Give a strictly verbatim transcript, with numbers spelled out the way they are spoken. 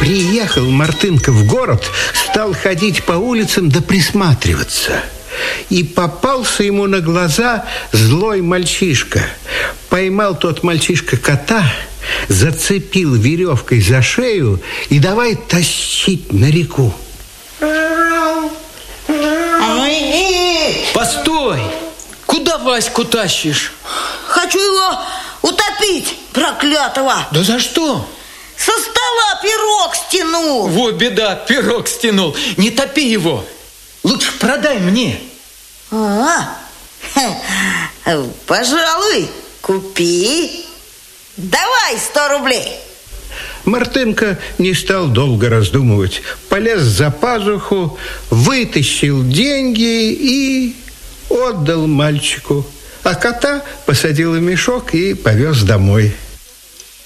Приехал Мартынка в город, стал ходить по улицам да присматриваться. И попался ему на глаза злой мальчишка. Поймал тот мальчишка кота, зацепил веревкой за шею и давай тащить на реку. Постой! Куда Ваську тащишь? Хочу его утопить, проклятого. Да за что? Со стола пирог стянул. Во, беда, пирог стянул. Не топи его. Лучше продай мне. А, пожалуй, купи. Давай сто рублей. Мартынка не стал долго раздумывать. Полез за пазуху, вытащил деньги и отдал мальчику. А кота посадил в мешок и повез домой.